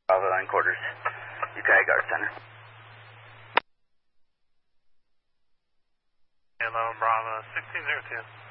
Bravo 9 quarters. UK Guard Center. Hello, Bravo 1602.